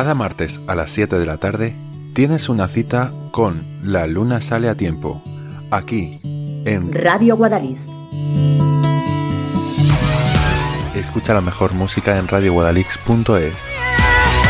Cada martes a las 7 de la tarde tienes una cita con La Luna Sale a Tiempo, aquí en Radio Guadalix. Escucha la mejor música en radioguadalix.es.